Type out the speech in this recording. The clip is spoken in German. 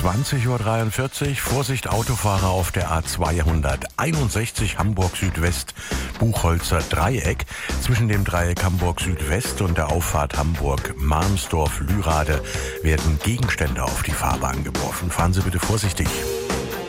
20:43 Uhr. Vorsicht, Autofahrer auf der A261 Hamburg Südwest, Buchholzer Dreieck. Zwischen dem Dreieck Hamburg Südwest und der Auffahrt Hamburg-Mahnsdorf-Lührade werden Gegenstände auf die Fahrbahn geworfen. Fahren Sie bitte vorsichtig.